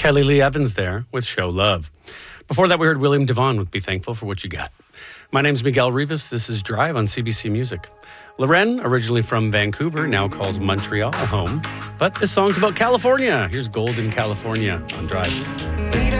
Kelly Lee Evans there with Show Love. Before that, we heard William Devon with Be Thankful for What You Got. My name's Miguel Rivas. This is Drive on CBC Music. Loren, originally from Vancouver, now calls Montreal home. But this song's about California. Here's Golden California on Drive.